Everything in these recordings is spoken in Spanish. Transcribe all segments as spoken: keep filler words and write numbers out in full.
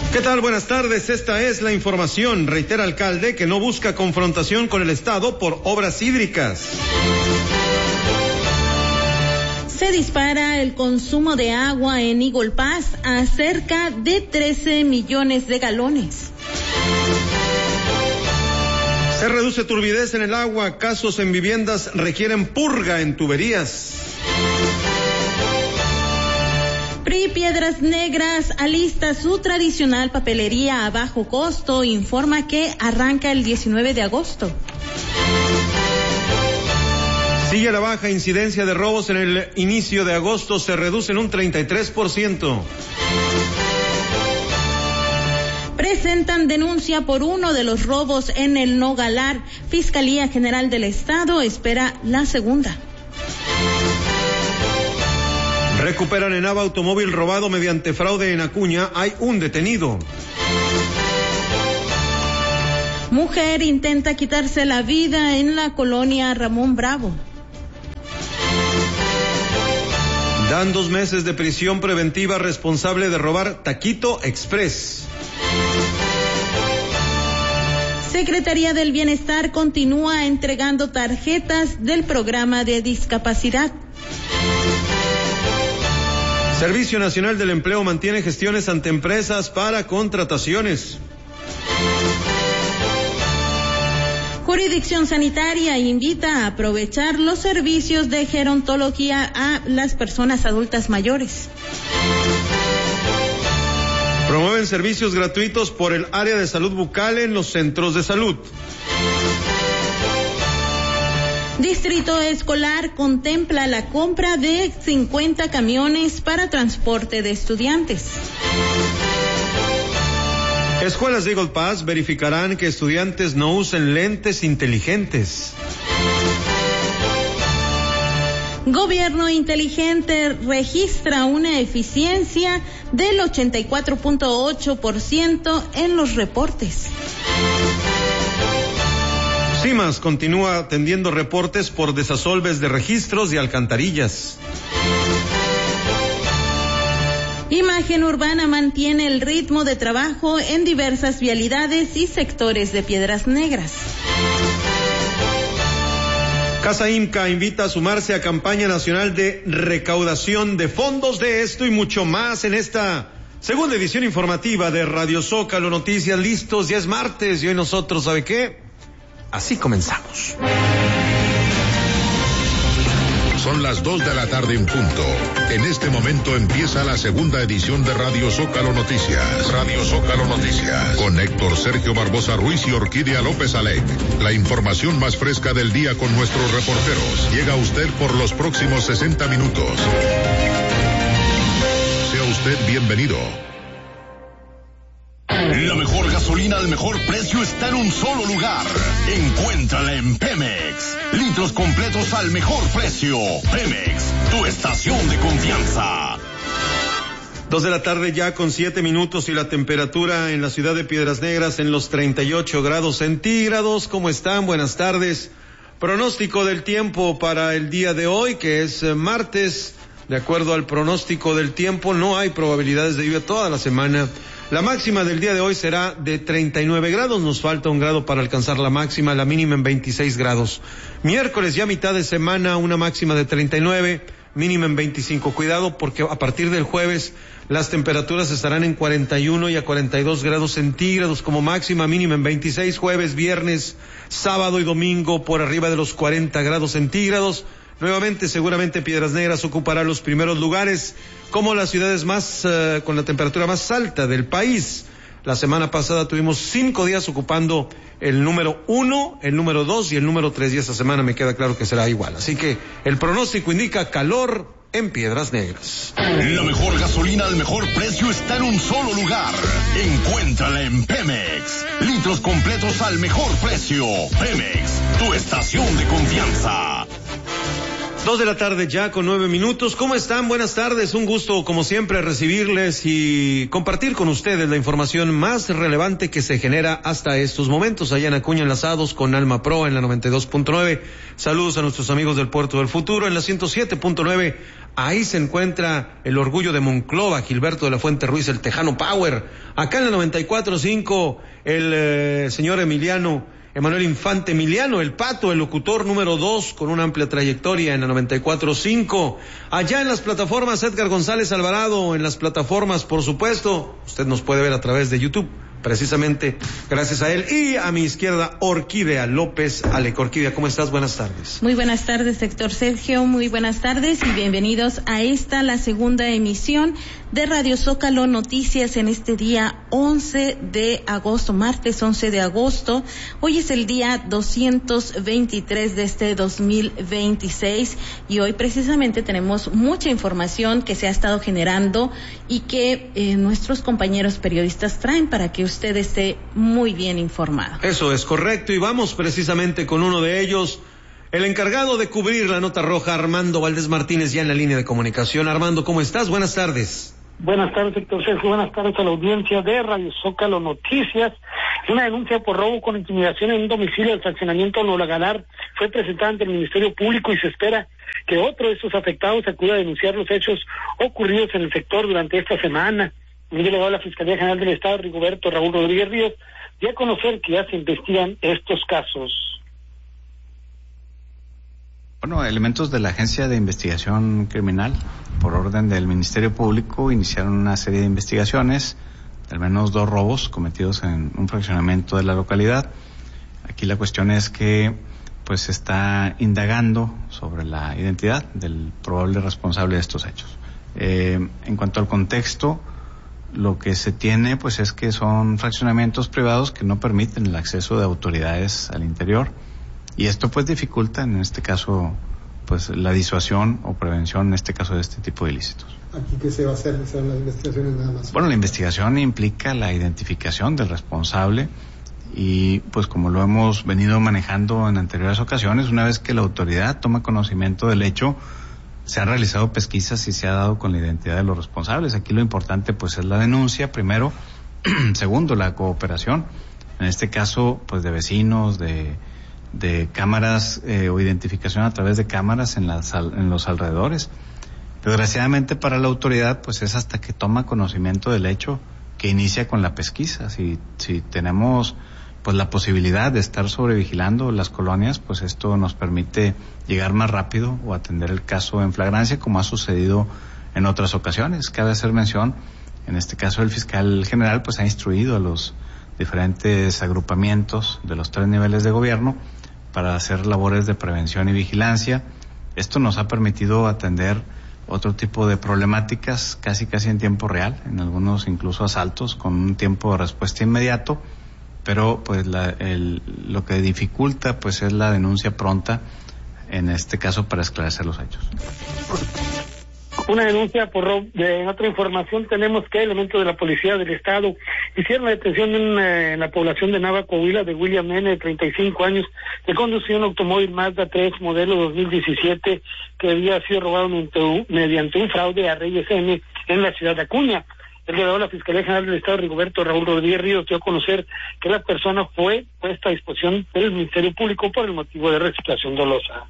¿Qué tal? Buenas tardes. Esta es la información. Reitera alcalde que no busca confrontación con el Estado por obras hídricas. Se dispara el consumo de agua en Eagle Pass a cerca de trece millones de galones. Se reduce turbidez en el agua. Casos en viviendas requieren purga en tuberías. P R I Piedras Negras alista su tradicional papelería a bajo costo. Informa que arranca el diecinueve de agosto. Sigue la baja incidencia de robos en el inicio de agosto. Se reduce en un treinta y tres por ciento. Presentan denuncia por uno de los robos en el Nogalar. Fiscalía General del Estado espera la segunda. Recuperan en Nava automóvil robado mediante fraude en Acuña. Hay un detenido. Mujer intenta quitarse la vida en la colonia Ramón Bravo. Dan dos meses de prisión preventiva responsable de robar Taquito Express. Secretaría del Bienestar continúa entregando tarjetas del programa de discapacidad. Servicio Nacional del Empleo mantiene gestiones ante empresas para contrataciones. Jurisdicción Sanitaria invita a aprovechar los servicios de gerontología a las personas adultas mayores. Promueven servicios gratuitos por el área de salud bucal en los centros de salud. Distrito Escolar contempla la compra de cincuenta camiones para transporte de estudiantes. Escuelas de Eagle Pass verificarán que estudiantes no usen lentes inteligentes. Gobierno inteligente registra una eficiencia del ochenta y cuatro punto ocho por ciento en los reportes. CIMAS continúa atendiendo reportes por desasolves de registros y alcantarillas. Imagen Urbana mantiene el ritmo de trabajo en diversas vialidades y sectores de Piedras Negras. Casa IMCA invita a sumarse a campaña nacional de recaudación de fondos. De esto y mucho más en esta segunda edición informativa de Radio Zócalo Noticias. Listos, ya es martes y hoy nosotros, ¿sabe qué? Así comenzamos. Son las dos de la tarde en punto. En este momento empieza la segunda edición de Radio Zócalo Noticias. Radio Zócalo Noticias. Con Héctor Sergio Barbosa Ruiz y Orquídea López Alec. La información más fresca del día con nuestros reporteros. Llega a usted por los próximos sesenta minutos. Sea usted bienvenido. La mejor gasolina al mejor precio está en un solo lugar. Encuéntrala en Pemex. Litros completos al mejor precio. Pemex, tu estación de confianza. Dos de la tarde ya con siete minutos y la temperatura en la ciudad de Piedras Negras en los treinta y ocho grados centígrados. ¿Cómo están? Buenas tardes. Pronóstico del tiempo para el día de hoy, que es martes. De acuerdo al pronóstico del tiempo, no hay probabilidades de lluvia toda la semana. La máxima del día de hoy será de treinta y nueve grados, nos falta un grado para alcanzar la máxima, la mínima en veintiséis grados. Miércoles ya mitad de semana, una máxima de treinta y nueve, mínima en veinticinco. Cuidado porque a partir del jueves las temperaturas estarán en cuarenta y uno y a cuarenta y dos grados centígrados como máxima, mínima en veintiséis. Jueves, viernes, sábado y domingo por arriba de los cuarenta grados centígrados. Nuevamente, seguramente Piedras Negras ocupará los primeros lugares como las ciudades más uh, con la temperatura más alta del país. La semana pasada tuvimos cinco días ocupando el número uno, el número dos y el número tres, y esta semana me queda claro que será igual. Así que el pronóstico indica calor en Piedras Negras. La mejor gasolina al mejor precio está en un solo lugar. Encuéntrala en Pemex. Litros completos al mejor precio. Pemex, tu estación de confianza. Dos de la tarde ya con nueve minutos. ¿Cómo están? Buenas tardes. Un gusto, como siempre, recibirles y compartir con ustedes la información más relevante que se genera hasta estos momentos. Allá en Acuña, enlazados con Alma Pro en la noventa y dos punto nueve. Saludos a nuestros amigos del Puerto del Futuro en la ciento siete punto nueve. Ahí se encuentra el orgullo de Monclova, Gilberto de la Fuente Ruiz, el Tejano Power. Acá en la noventa y cuatro punto cinco, el eh, señor Emiliano, Emanuel Infante Emiliano, el Pato, el locutor número dos, con una amplia trayectoria en la noventa y cuatro punto cinco. Allá en las plataformas, Edgar González Alvarado, en las plataformas, por supuesto, usted nos puede ver a través de YouTube, precisamente gracias a él. Y a mi izquierda, Orquídea López Alec. Orquídea, ¿cómo estás? Buenas tardes. Muy buenas tardes, Héctor Sergio, muy buenas tardes y bienvenidos a esta, la segunda emisión de Radio Zócalo Noticias en este día once de agosto, martes once de agosto. Hoy es el día doscientos veintitrés de este dos mil veintiséis y hoy precisamente tenemos mucha información que se ha estado generando y que eh, nuestros compañeros periodistas traen para que usted esté muy bien informado. Eso es correcto y vamos precisamente con uno de ellos, el encargado de cubrir la nota roja, Armando Valdés Martínez, ya en la línea de comunicación. Armando, ¿cómo estás? Buenas tardes. Buenas tardes, Héctor Sergio. Buenas tardes a la audiencia de Radio Zócalo Noticias. Una denuncia por robo con intimidación en un domicilio del fraccionamiento Nolagalar fue presentada ante el Ministerio Público y se espera que otro de estos afectados acuda a denunciar los hechos ocurridos en el sector durante esta semana. El delegado de la Fiscalía General del Estado, Rigoberto Raúl Rodríguez Ríos, dio a conocer que ya se investigan estos casos. Bueno, elementos de la Agencia de Investigación Criminal, por orden del Ministerio Público, iniciaron una serie de investigaciones, al menos dos robos cometidos en un fraccionamiento de la localidad. Aquí la cuestión es que pues se está indagando sobre la identidad del probable responsable de estos hechos. Eh, en cuanto al contexto, lo que se tiene pues es que son fraccionamientos privados que no permiten el acceso de autoridades al interior. Y esto pues dificulta, en este caso, pues la disuasión o prevención, en este caso, de este tipo de ilícitos. ¿Aquí qué se va a hacer? ¿Son las investigaciones nada más? Bueno, la investigación implica la identificación del responsable y pues como lo hemos venido manejando en anteriores ocasiones, una vez que la autoridad toma conocimiento del hecho, se han realizado pesquisas y se ha dado con la identidad de los responsables. Aquí lo importante pues es la denuncia, primero. Segundo, la cooperación, en este caso pues de vecinos, de de cámaras eh, o identificación a través de cámaras en, las, en los alrededores. Desgraciadamente para la autoridad pues es hasta que toma conocimiento del hecho que inicia con la pesquisa. Si, si tenemos pues la posibilidad de estar sobrevigilando las colonias, pues esto nos permite llegar más rápido o atender el caso en flagrancia, como ha sucedido en otras ocasiones. Cabe hacer mención, en este caso el fiscal general pues ha instruido a los diferentes agrupamientos de los tres niveles de gobierno para hacer labores de prevención y vigilancia. Esto nos ha permitido atender otro tipo de problemáticas casi casi en tiempo real, en algunos incluso asaltos con un tiempo de respuesta inmediato, pero pues la, el, lo que dificulta pues es la denuncia pronta, en este caso para esclarecer los hechos. Una denuncia por robo. En otra información tenemos que elementos de la Policía del Estado hicieron la detención en, eh, en la población de Nava, Coahuila, de William N., de treinta y cinco años, que conducía un automóvil Mazda tres modelo dos mil diecisiete que había sido robado mediante un fraude a Reyes N. en la ciudad de Acuña. El delegado de la Fiscalía General del Estado, Rigoberto Raúl Rodríguez Ríos, dio a conocer que la persona fue puesta a disposición del Ministerio Público por el motivo de reciclación dolosa.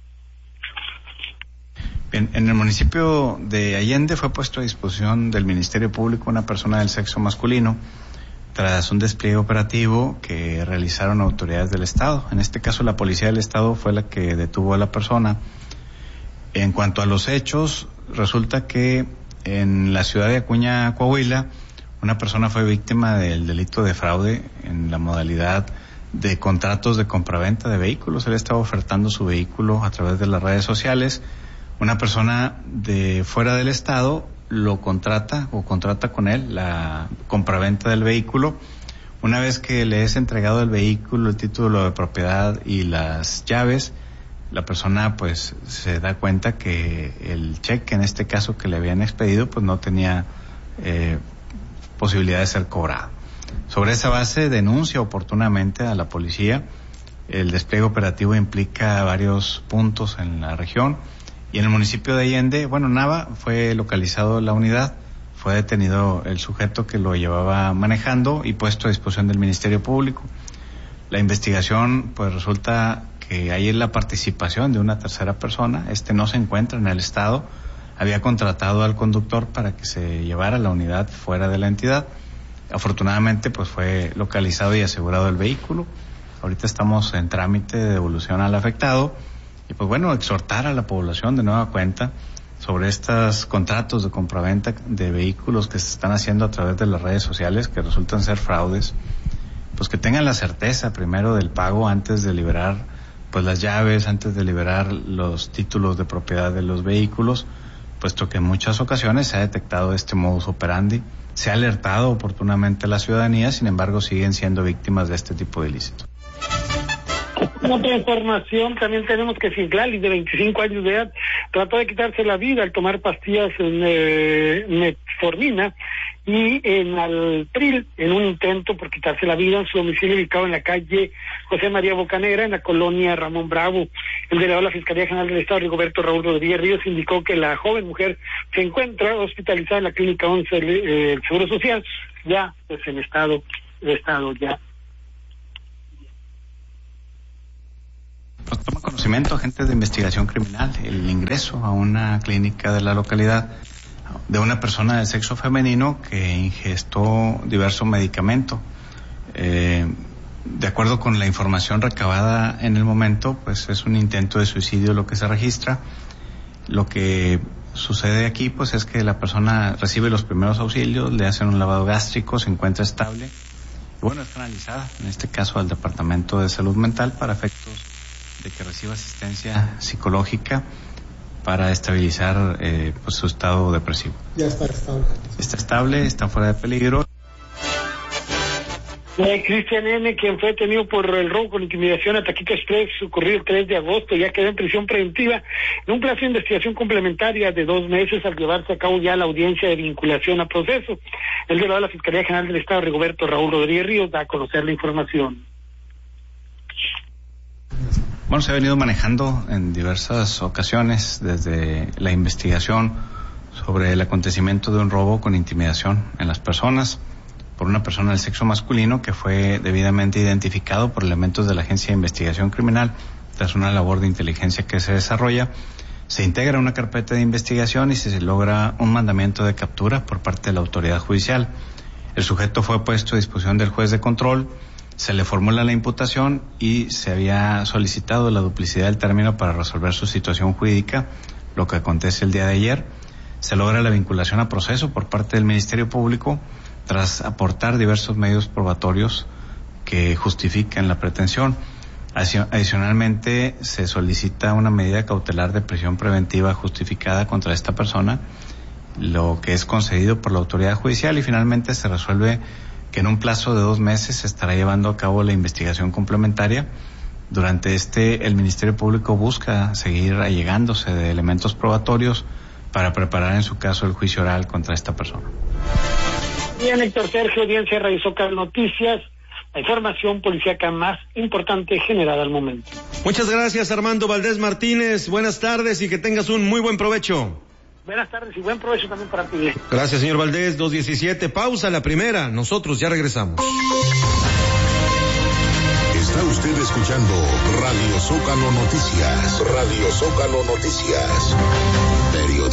En, en el municipio de Allende fue puesto a disposición del Ministerio Público una persona del sexo masculino tras un despliegue operativo que realizaron autoridades del Estado. En este caso la Policía del Estado fue la que detuvo a la persona. En cuanto a los hechos, resulta que en la ciudad de Acuña, Coahuila, una persona fue víctima del delito de fraude en la modalidad de contratos de compraventa de vehículos. Él estaba ofertando su vehículo a través de las redes sociales. Una persona de fuera del estado lo contrata o contrata con él la compraventa del vehículo. Una vez que le es entregado el vehículo, el título de propiedad y las llaves, la persona pues se da cuenta que el cheque, en este caso que le habían expedido, pues no tenía eh, posibilidad de ser cobrado. Sobre esa base denuncia oportunamente a la policía. El despliegue operativo implica varios puntos en la región. Y en el municipio de Allende, bueno, Nava, fue localizado la unidad, fue detenido el sujeto que lo llevaba manejando y puesto a disposición del Ministerio Público. La investigación, pues resulta que hay la participación de una tercera persona. Este no se encuentra en el estado. había contratado al conductor para que se llevara la unidad fuera de la entidad. Afortunadamente, pues fue localizado y asegurado el vehículo. Ahorita estamos en trámite de devolución al afectado y pues bueno, exhortar a la población de nueva cuenta sobre estos contratos de compraventa de vehículos que se están haciendo a través de las redes sociales, que resultan ser fraudes, pues que tengan la certeza primero del pago antes de liberar pues las llaves, antes de liberar los títulos de propiedad de los vehículos, puesto que en muchas ocasiones se ha detectado este modus operandi, se ha alertado oportunamente a la ciudadanía, sin embargo siguen siendo víctimas de este tipo de ilícitos. Otra información, también tenemos que Citlali, de veinticinco años de edad, trató de quitarse la vida al tomar pastillas eh, metformina y en Altril, en un intento por quitarse la vida en su domicilio ubicado en la calle José María Bocanegra, en la colonia Ramón Bravo. El delegado de la Fiscalía General del Estado, Rigoberto Raúl Rodríguez Ríos, indicó que la joven mujer se encuentra hospitalizada en la Clínica once del eh, Seguro Social, ya pues en estado, de estado ya. Nos toma conocimiento agentes de investigación criminal el ingreso a una clínica de la localidad de una persona del sexo femenino que ingestó diverso medicamento. Eh, de acuerdo con la información recabada en el momento, pues es un intento de suicidio lo que se registra. Lo que sucede aquí pues es que la persona recibe los primeros auxilios, le hacen un lavado gástrico, se encuentra estable y bueno, es canalizada en este caso al Departamento de Salud Mental para efectos de que reciba asistencia psicológica para estabilizar eh, pues su estado depresivo. Ya está estable. Está estable, está fuera de peligro. Eh, Cristian N., quien fue detenido por el robo con intimidación a Taquito Express, ocurrido el tres de agosto, ya quedó en prisión preventiva en un plazo de investigación complementaria de dos meses al llevarse a cabo ya la audiencia de vinculación a proceso. El delegado de la Fiscalía General del Estado, Rigoberto Raúl Rodríguez Ríos, da a conocer la información. Bueno, se ha venido manejando en diversas ocasiones desde la investigación sobre el acontecimiento de un robo con intimidación en las personas por una persona del sexo masculino que fue debidamente identificado por elementos de la Agencia de Investigación Criminal. Tras una labor de inteligencia que se desarrolla, se integra una carpeta de investigación y se logra un mandamiento de captura por parte de la autoridad judicial. El sujeto fue puesto a disposición del juez de control, se le formula la imputación y se había solicitado la duplicidad del término para resolver su situación jurídica, lo que acontece el día de ayer. Se logra la vinculación a proceso por parte del Ministerio Público tras aportar diversos medios probatorios que justifican la pretensión. Adicionalmente, se solicita una medida cautelar de prisión preventiva justificada contra esta persona, lo que es concedido por la autoridad judicial, y finalmente se resuelve que en un plazo de dos meses se estará llevando a cabo la investigación complementaria. Durante este, el Ministerio Público busca seguir allegándose de elementos probatorios para preparar en su caso el juicio oral contra esta persona. Bien, Héctor Sergio, audiencia Radio Zócalo Noticias, la información policíaca más importante generada al momento. Muchas gracias, Armando Valdés Martínez. Buenas tardes y que tengas un muy buen provecho. Buenas tardes y buen provecho también para ti. Gracias, señor Valdés. dos diecisiete, pausa la primera. Nosotros ya regresamos. Está usted escuchando Radio Zócalo Noticias. Radio Zócalo Noticias. Periodismo.